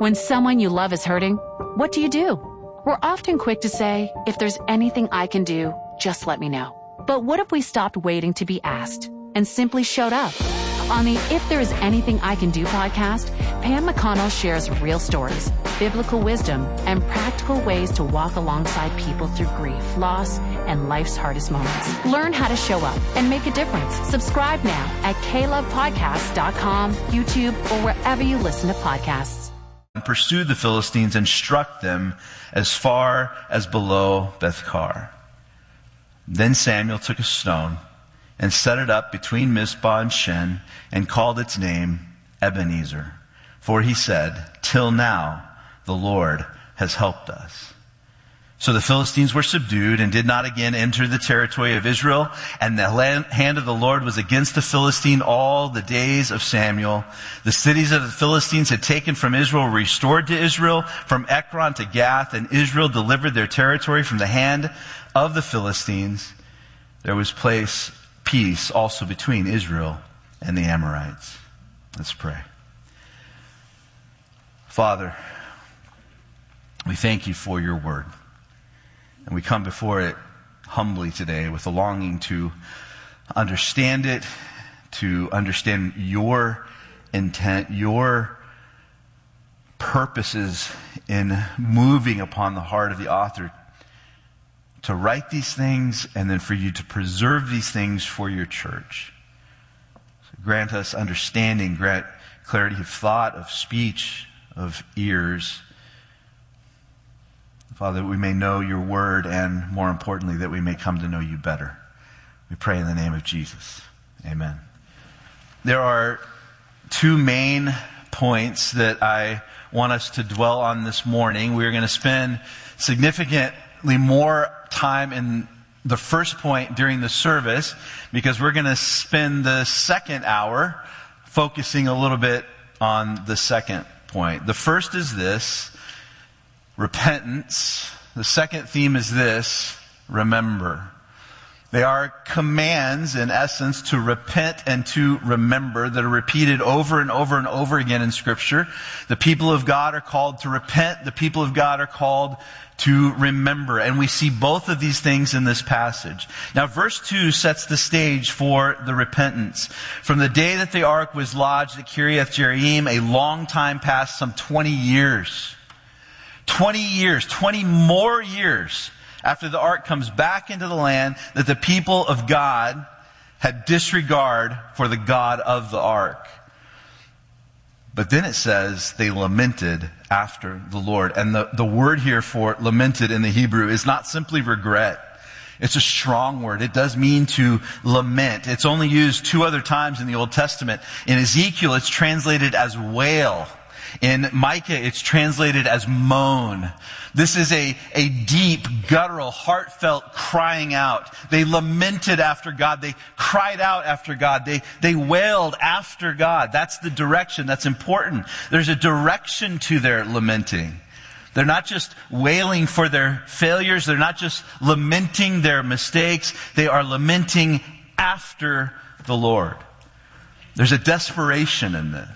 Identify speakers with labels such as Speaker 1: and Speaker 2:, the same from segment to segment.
Speaker 1: When someone you love is hurting, what do? We're often quick to say, if there's anything I can do, just let me know. But what if we stopped waiting to be asked and simply showed up? On the If There Is Anything I Can Do podcast, Pam McConnell shares real stories, biblical wisdom, and practical ways to walk alongside people through grief, loss, and life's hardest moments. Learn how to show up and make a difference. Subscribe now at KLovePodcasts.com, YouTube, or wherever you listen to podcasts.
Speaker 2: Pursued the Philistines and struck them as far as below Bethkar. Then Samuel took a stone and set it up between Mizpah and Shen, and called its name Ebenezer. For he said, till now the Lord has helped us. So the Philistines were subdued and did not again enter the territory of Israel, and the hand of the Lord was against the Philistine all the days of Samuel. The cities of the Philistines had taken from Israel were restored to Israel, from Ekron to Gath, and Israel delivered their territory from the hand of the Philistines. There was peace also between Israel and the Amorites. Let's pray. Father, we thank you for your word. And we come before it humbly today with a longing to understand it, to understand your intent, your purposes in moving upon the heart of the author to write these things, and then for you to preserve these things for your church. So grant us understanding, grant clarity of thought, of speech, of ears. Father, that we may know your word, and more importantly, that we may come to know you better. We pray in the name of Jesus. Amen. There are two main points that I want us to dwell on this morning. We're going to spend significantly more time in the first point during the service, because we're going to spend the second hour focusing a little bit on the second point. The first is this: repentance. The second theme is this: remember. They are commands, in essence, to repent and to remember, that are repeated over and over and over again in Scripture. The people of God are called to repent. The people of God are called to remember. And we see both of these things in this passage. Now, verse 2 sets the stage for the repentance. From the day that the ark was lodged at Kiriath Jearim, a long time passed, some 20 years. 20 more years after the ark comes back into the land, that the people of God had disregard for the God of the ark. But then it says they lamented after the Lord. And the word here for lamented in the Hebrew is not simply regret. It's a strong word. It does mean to lament. It's only used 2 other times in the Old Testament. In Ezekiel, it's translated as wail. In Micah, it's translated as moan. This is a deep, guttural, heartfelt crying out. They lamented after God. They cried out after God. They wailed after God. That's the direction. That's important. There's a direction to their lamenting. They're not just wailing for their failures. They're not just lamenting their mistakes. They are lamenting after the Lord. There's a desperation in this.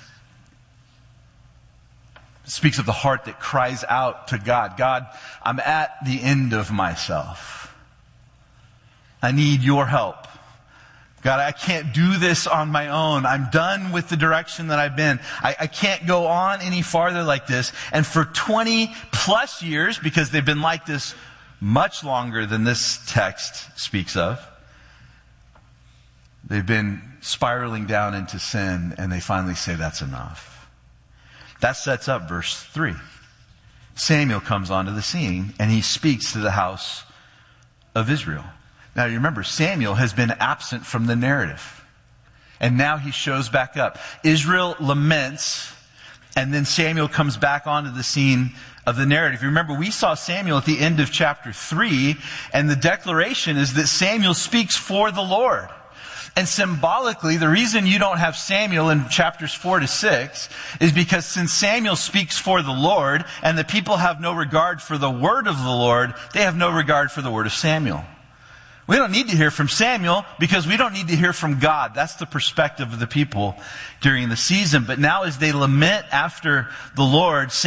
Speaker 2: It speaks of the heart that cries out to God. God, I'm at the end of myself. I need your help. God, I can't do this on my own. I'm done with the direction that I've been. I can't go on any farther like this. And for 20 plus years, because they've been like this much longer than this text speaks of, they've been spiraling down into sin, and they finally say that's enough. That sets up verse 3. Samuel comes onto the scene, and he speaks to the house of Israel. Now, you remember, Samuel has been absent from the narrative. And now he shows back up. Israel laments, and then Samuel comes back onto the scene of the narrative. You remember, we saw Samuel at the end of chapter 3, and the declaration is that Samuel speaks for the Lord. And symbolically, the reason you don't have Samuel in chapters 4 to 6 is because since Samuel speaks for the Lord, and the people have no regard for the word of the Lord, they have no regard for the word of Samuel. We don't need to hear from Samuel because we don't need to hear from God. That's the perspective of the people during the season. But now as they lament after the Lord,